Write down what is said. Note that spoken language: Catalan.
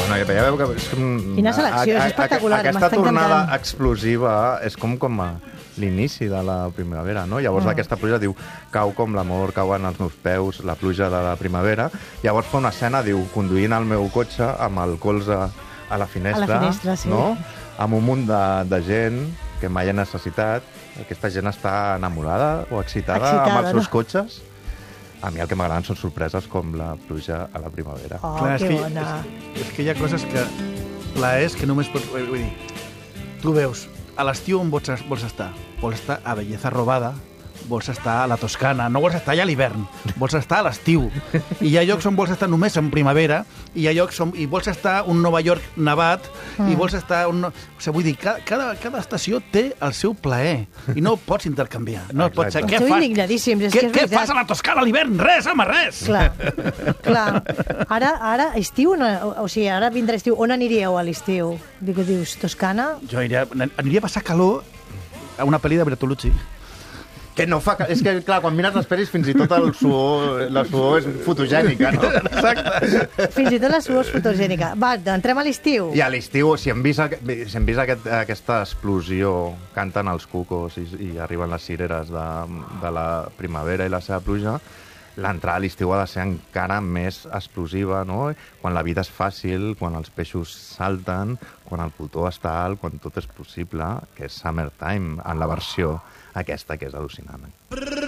No, ja veu que... Quina selecció, és espectacular. Aquesta tornada explosiva és com l'inici de la primavera, no? Llavors aquesta pluja diu, cau com l'amor, cauen als meus peus, la pluja de la primavera. Llavors fa una escena, diu, conduint el meu cotxe amb el colze a la finestra, sí. no? Amb un munt de gent que mai ha necessitat. Aquesta gent està enamorada o excitada amb els seus cotxes. A mi el que m'agraden són sorpreses com la pluja a la primavera. Oh, Clar, que bona. És que hi ha coses que... Plaers que només pots... Vull dir, tu veus, a l'estiu on vols estar? Vols estar a Belleza Robada, vols estar a la Toscana, no vols estar allà a l'hivern, vols estar a l'estiu. I hi ha llocs on vols estar només en primavera, i hi ha llocs on vols estar un Nova York nevat, i vols estar... O sigui, vull dir, cada estació té el seu plaer, i no ho pots intercanviar. No pots ser... Esteu indignadíssims, és que és Què veritat. fas a la Toscana a l'hivern? Res, home, res! Clar. Ara, estiu, o sigui, ara vindrà estiu. On aniríeu a l'estiu? Dius, Toscana? Jo aniria a passar calor a una pel·li de Bertolucci. Que no fa... És que, clar, quan mires les pel·lis, fins i tot la suor és fotogènica, no? Exacte. Fins i tot la suor és fotogènica. Va, entrem a l'estiu. I a l'estiu, si hem vist aquesta explosió, canten els cucos i arriben les cireres de la primavera i la seva pluja, l'entrada a l'estiu ha de ser encara més explosiva, no? Quan la vida és fàcil, quan els peixos salten, quan el cotó està alt, quan tot és possible, que és Summertime, en la versió aquesta, que és al·lucinant.